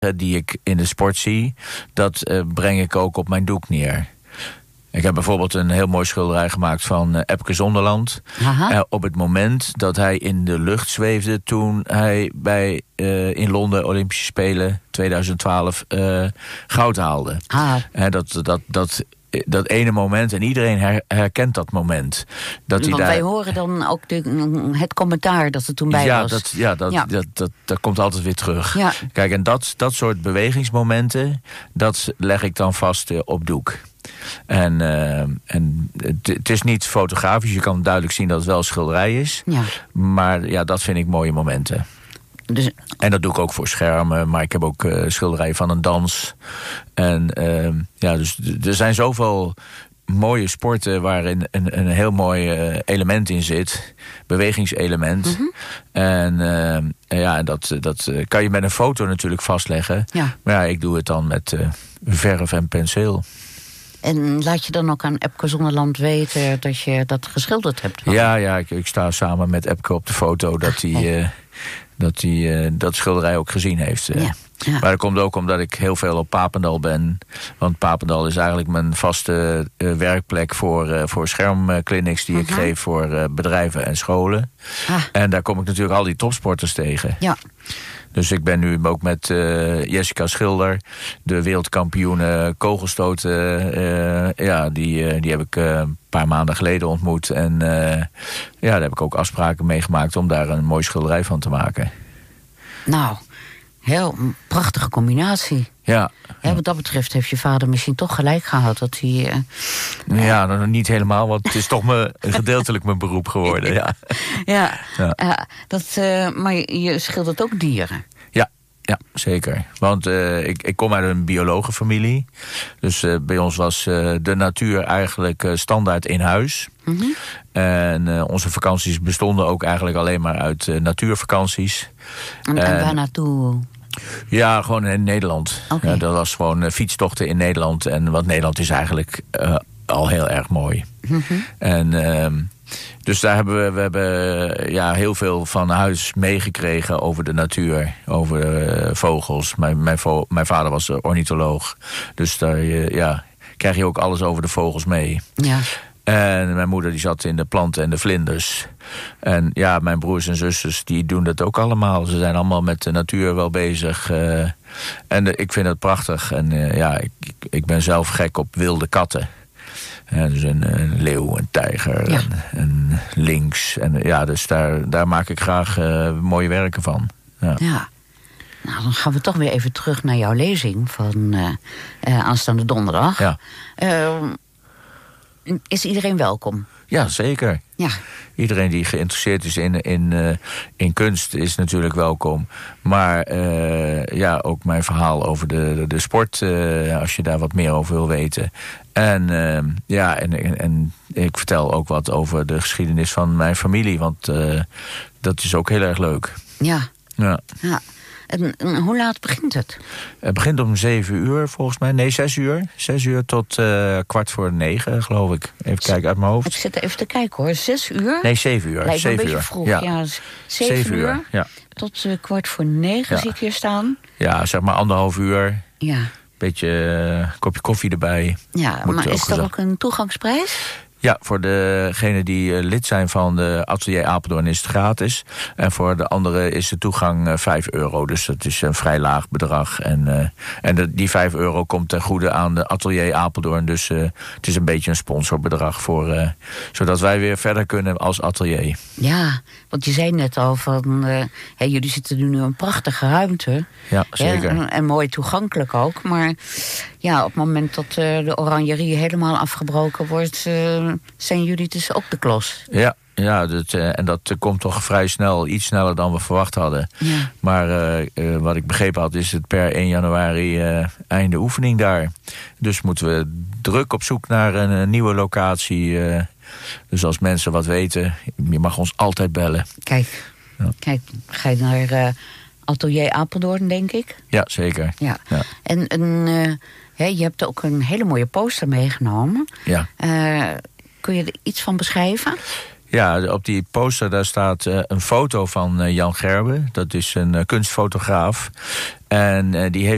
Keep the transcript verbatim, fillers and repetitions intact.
die ik in de sport zie, dat uh, breng ik ook op mijn doek neer. Ik heb bijvoorbeeld een heel mooi schilderij gemaakt van uh, Epke Zonderland. Uh, op het moment dat hij in de lucht zweefde toen hij bij uh, in Londen Olympische Spelen tweeduizend twaalf uh, goud haalde. Ah. Uh, dat, dat, dat, dat ene moment, en iedereen her, herkent dat moment. Dat Want hij daar... wij horen dan ook de, het commentaar dat er toen bij ja, was. Dat, ja, dat, ja. Dat, dat, dat komt altijd weer terug. Ja. Kijk, en dat, dat soort bewegingsmomenten, dat leg ik dan vast uh, op doek. En, uh, en het is niet fotografisch, je kan duidelijk zien dat het wel een schilderij is. Ja. Maar ja, dat vind ik mooie momenten. Dus... En dat doe ik ook voor schermen, maar ik heb ook uh, schilderijen van een dans. En uh, ja, dus er zijn zoveel mooie sporten waarin een, een heel mooi uh, element in zit. Bewegingselement. Mm-hmm. En uh, ja, dat, dat kan je met een foto natuurlijk vastleggen. Ja. Maar ja, ik doe het dan met uh, verf en penseel. En laat je dan ook aan Epke Zonderland weten dat je dat geschilderd hebt? Van? Ja, ja ik, ik sta samen met Epke op de foto dat hij uh, dat, uh, dat schilderij ook gezien heeft. Uh. Ja. Ja. Maar dat komt ook omdat ik heel veel op Papendal ben. Want Papendal is eigenlijk mijn vaste uh, werkplek voor, uh, voor schermclinics die uh-huh. ik geef voor uh, bedrijven en scholen. Ah. En daar kom ik natuurlijk al die topsporters tegen. Ja. Dus ik ben nu ook met uh, Jessica Schilder, de wereldkampioene kogelstoten. Uh, ja, die, uh, die heb ik uh, een paar maanden geleden ontmoet. En uh, ja, daar heb ik ook afspraken mee gemaakt om daar een mooi schilderij van te maken. Nou, heel prachtige combinatie. Ja. Ja, wat dat betreft heeft je vader misschien toch gelijk gehad dat hij... Uh, ja, nou, niet helemaal, want het is toch me, gedeeltelijk mijn beroep geworden. Ja, ja, ja. Uh, dat, uh, maar je schildert ook dieren. Ja, ja, zeker. Want uh, ik, ik kom uit een biologenfamilie. Dus uh, bij ons was uh, de natuur eigenlijk uh, standaard in huis. Mm-hmm. En uh, onze vakanties bestonden ook eigenlijk alleen maar uit uh, natuurvakanties. En, en waar naartoe? Ja, gewoon in Nederland. Okay. Ja, dat was gewoon uh, fietstochten in Nederland. En want Nederland is eigenlijk uh, al heel erg mooi. Mm-hmm. En uh, dus daar hebben we, we hebben, ja, heel veel van huis meegekregen over de natuur. Over uh, vogels. Mijn, mijn, vo- mijn vader was ornitholoog. Dus daar uh, ja, krijg je ook alles over de vogels mee. Ja. En mijn moeder die zat in de planten en de vlinders. En ja, mijn broers en zusters die doen dat ook allemaal. Ze zijn allemaal met de natuur wel bezig. Uh, en uh, ik vind het prachtig. En uh, ja, ik, ik ben zelf gek op wilde katten. Uh, dus een, een leeuw, een tijger, ja. en, en lynx. En uh, ja, dus daar, daar maak ik graag uh, mooie werken van. Ja. Ja. Nou, dan gaan we toch weer even terug naar jouw lezing van uh, uh, aanstaande donderdag. Ja. Uh, Is iedereen welkom? Ja, zeker. Ja. Iedereen die geïnteresseerd is in, in, uh, in kunst is natuurlijk welkom. Maar uh, ja, ook mijn verhaal over de, de, de sport, uh, als je daar wat meer over wil weten. En uh, ja, en, en, en ik vertel ook wat over de geschiedenis van mijn familie. Want uh, dat is ook heel erg leuk. Ja. Ja. Ja. En, en hoe laat begint het? Het begint om zeven uur volgens mij. Nee, zes uur. Zes uur tot uh, kwart voor negen, geloof ik. Even Z- kijken uit mijn hoofd. Ik zit even te kijken hoor. Zes uur? Nee, zeven uur. Lijkt zeven een beetje uur. vroeg. Ja, ja zeven, zeven uur. uur. Ja. Tot uh, kwart voor negen ja. zie ik hier staan. Ja, zeg maar anderhalf uur. Ja. Beetje uh, kopje koffie erbij. Ja, Moet maar is gezag... dat ook een toegangsprijs? Ja, voor degenen die uh, lid zijn van de Atelier Apeldoorn is het gratis. En voor de anderen is de toegang uh, vijf euro. Dus dat is een vrij laag bedrag. En, uh, en de, die vijf euro komt ten goede aan de Atelier Apeldoorn. Dus uh, het is een beetje een sponsorbedrag. Voor, uh, zodat wij weer verder kunnen als atelier. Ja, want je zei net al van... Uh, hey, jullie zitten nu in een prachtige ruimte. Ja, zeker. Ja, en, en mooi toegankelijk ook. Maar ja, op het moment dat uh, de oranjerie helemaal afgebroken wordt... Uh, zijn jullie dus ook de klos? Ja, ja dat, uh, en dat uh, komt toch vrij snel, iets sneller dan we verwacht hadden. Ja. Maar uh, uh, wat ik begrepen had, is het per één januari uh, einde oefening daar. Dus moeten we druk op zoek naar een, een nieuwe locatie. Uh, dus als mensen wat weten, je mag ons altijd bellen. Kijk, ja. Kijk, ga je naar uh, Atelier Apeldoorn, denk ik? Ja, zeker. Ja. Ja. En een, uh, he, je hebt ook een hele mooie poster meegenomen. Ja. Uh, kun je er iets van beschrijven? Ja, op die poster daar staat uh, een foto van uh, Jan Gerben. Dat is een uh, kunstfotograaf. En uh, die heeft